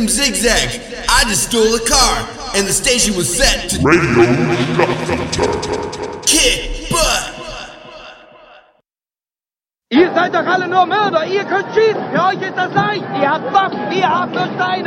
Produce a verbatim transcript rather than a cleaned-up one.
from Zigzag. I just stole a car, and the station was set to Radio Stadtfilter. Kick Butt. Ihr seid doch alle nur Mörder, ihr könnt schießen, für euch ist das leicht. Ihr habt Waffen, ihr habt nur Steine.